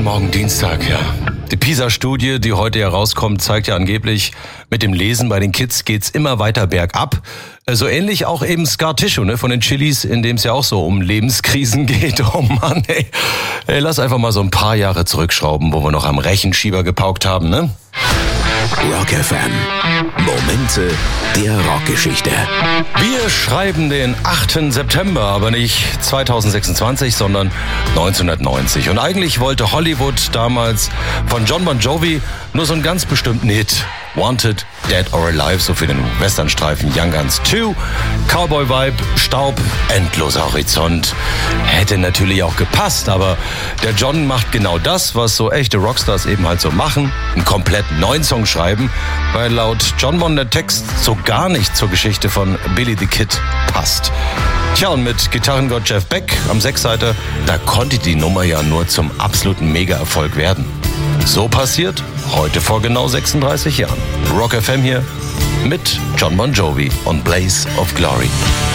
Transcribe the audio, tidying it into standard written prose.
morgen Dienstag, ja. Die PISA-Studie, die heute herauskommt, zeigt ja angeblich, mit dem Lesen bei den Kids geht's immer weiter bergab. So ähnlich auch eben Scar Tissue, ne, von den Chillis, in dem es ja auch so um Lebenskrisen geht. Oh Mann, ey. Lass einfach mal so ein paar Jahre zurückschrauben, wo wir noch am Rechenschieber gepaukt haben, ne? Rock FM. Momente der Rockgeschichte. Wir schreiben den 8. September, aber nicht 2026, sondern 1990. Und eigentlich wollte Hollywood damals von Jon Bon Jovi nur so einen ganz bestimmten Hit. Wanted, Dead or Alive, so für den Westernstreifen Young Guns 2. Cowboy-Vibe, Staub, endloser Horizont. Hätte natürlich auch gepasst, aber der John macht genau das, was so echte Rockstars eben halt so machen. Einen komplett neuen Song schreiben, weil laut John Bon der Text so gar nicht zur Geschichte von Billy the Kid passt. Tja, und mit Gitarrengott Jeff Beck am Sechsseiter, da konnte die Nummer ja nur zum absoluten Mega-Erfolg werden. So passiert heute vor genau 36 Jahren. Rock FM hier mit Jon Bon Jovi und Blaze of Glory.